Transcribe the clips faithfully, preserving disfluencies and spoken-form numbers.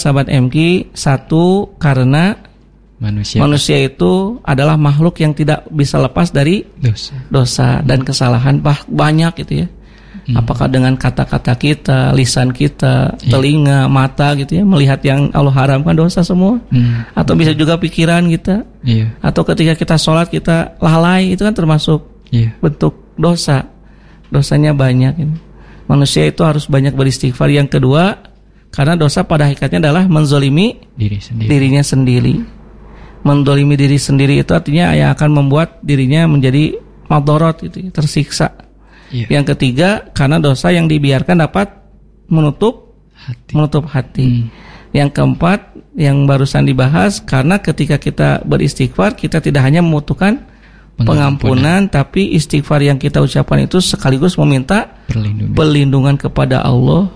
sahabat M K, satu karena manusia manusia itu adalah makhluk yang tidak bisa lepas dari dosa, dosa dan kesalahan bah- banyak gitu ya. Hmm. Apakah dengan kata-kata kita, lisan kita, yeah. telinga, mata gitu ya, melihat yang Allah haramkan dosa semua. Hmm. Atau bisa juga pikiran kita. Yeah. Atau ketika kita sholat kita lalai, itu kan termasuk yeah. bentuk dosa. Dosanya banyak ini. Manusia itu harus banyak beristighfar. Yang kedua, karena dosa pada hakikatnya adalah menzolimi Diri sendiri. dirinya sendiri. Menzolimi diri sendiri itu artinya yang akan membuat dirinya menjadi madorot gitu, tersiksa. Yeah. Yang ketiga, karena dosa yang dibiarkan dapat menutup hati. Menutup hati. Hmm. Yang keempat, yang barusan dibahas, karena ketika kita beristighfar, kita tidak hanya membutuhkan pengampunan, pengampunan tapi istighfar yang kita ucapkan itu sekaligus meminta perlindungan, perlindungan kepada Allah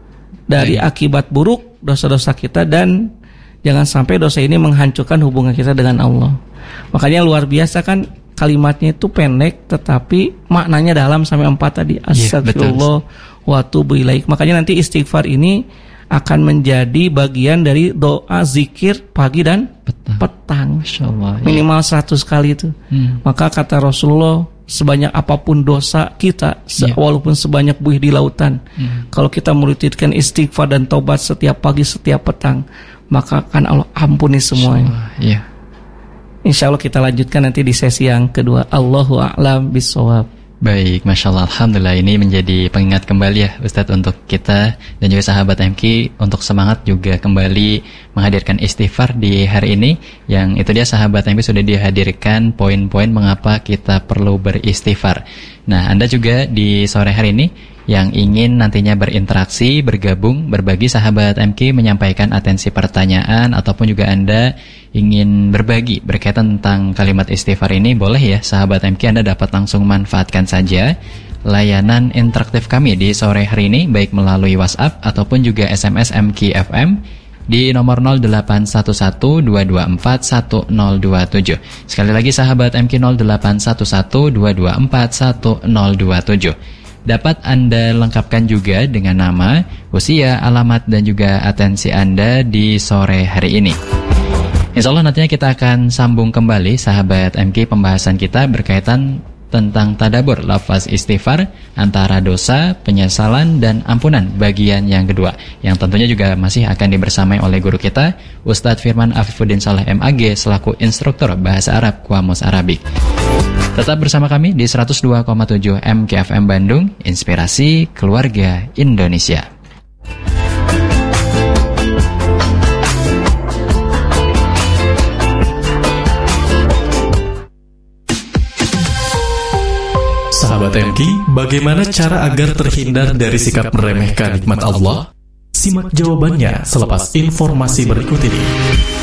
dari Baik. akibat buruk dosa-dosa kita, dan jangan sampai dosa ini menghancurkan hubungan kita dengan Allah. Makanya luar biasa kan, kalimatnya itu pendek tetapi maknanya dalam sampai empat tadi. Astagfirullah wa atubu ilaik. Makanya nanti istighfar ini akan menjadi bagian dari doa zikir pagi dan petang, petang. Masyaallah, minimal ya. seratus kali itu. hmm. Maka kata Rasulullah, sebanyak apapun dosa kita, ya. walaupun sebanyak buih di lautan, hmm. kalau kita merutinkan istighfar dan taubat setiap pagi setiap petang, maka akan Allah ampuni semuanya. Ya. Insya Allah kita lanjutkan nanti di sesi yang kedua. Allahu a'lam bishawab. Baik, Masya Allah, Alhamdulillah, ini menjadi pengingat kembali ya Ustadz untuk kita dan juga sahabat M K untuk semangat juga kembali menghadirkan istighfar di hari ini. Yang itu dia sahabat M K sudah dihadirkan poin-poin mengapa kita perlu beristighfar. Nah, Anda juga di sore hari ini yang ingin nantinya berinteraksi, bergabung, berbagi, sahabat M K menyampaikan atensi pertanyaan ataupun juga Anda ingin berbagi berkaitan tentang kalimat istighfar ini, boleh ya sahabat M K, Anda dapat langsung manfaatkan saja layanan interaktif kami di sore hari ini, baik melalui WhatsApp ataupun juga S M S M K F M di nomor nol delapan satu satu dua dua empat satu nol dua tujuh. Sekali lagi sahabat M K, nol delapan satu satu dua dua empat satu nol dua tujuh. Dapat Anda lengkapkan juga dengan nama, usia, alamat, dan juga atensi Anda di sore hari ini. Insya Allah nantinya kita akan sambung kembali sahabat M K pembahasan kita berkaitan tentang tadabbur lafaz istighfar, antara dosa, penyesalan, dan ampunan bagian yang kedua, yang tentunya juga masih akan dibersamai oleh guru kita Ustadz Firman Afifuddin Saleh M A G selaku instruktur bahasa Arab Qamus Arabik. Tetap bersama kami di seratus dua koma tujuh M K F M Bandung, Inspirasi Keluarga Indonesia. Sahabat M K, bagaimana cara agar terhindar dari sikap meremehkan nikmat Allah? Simak jawabannya selepas informasi berikut ini.